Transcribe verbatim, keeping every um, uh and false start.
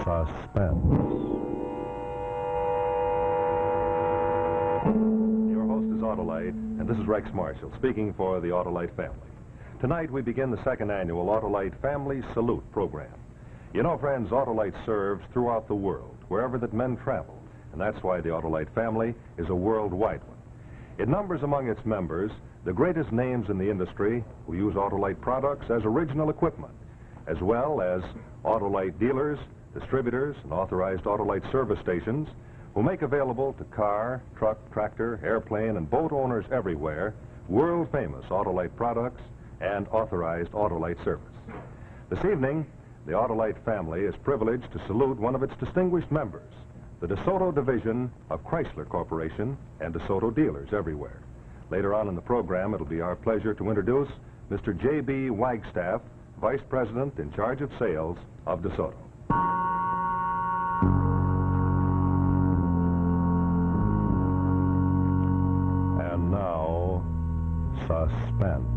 Suspense. Your host is Autolite, and this is Rex Marshall, speaking for the Autolite family. Tonight we begin the second annual Autolite Family Salute program. You know, friends, Autolite serves throughout the world, wherever that men travel, and that's why the Autolite family is a worldwide one. It numbers among its members the greatest names in the industry who use Autolite products as original equipment, as well as Autolite dealers, distributors, and authorized Autolite service stations who make available to car, truck, tractor, airplane, and boat owners everywhere world-famous Autolite products and authorized Autolite service. This evening, the Autolite family is privileged to salute one of its distinguished members, the DeSoto division of Chrysler Corporation and DeSoto dealers everywhere. Later on in the program, it'll be our pleasure to introduce Mister J B Wagstaff, Vice President in charge of sales of DeSoto. And now, suspense.